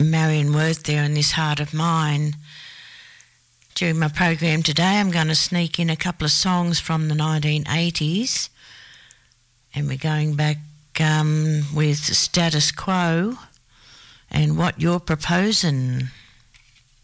Marion Worth there in This Heart of Mine. During my program today, I'm going to sneak in a couple of songs from the 1980s, and we're going back with Status Quo and What You're Proposing.